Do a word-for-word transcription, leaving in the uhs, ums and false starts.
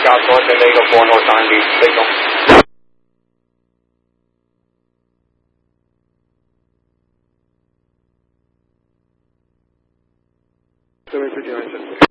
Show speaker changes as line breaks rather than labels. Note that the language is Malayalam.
下所定的一个波诺山的这种。
这位是警员。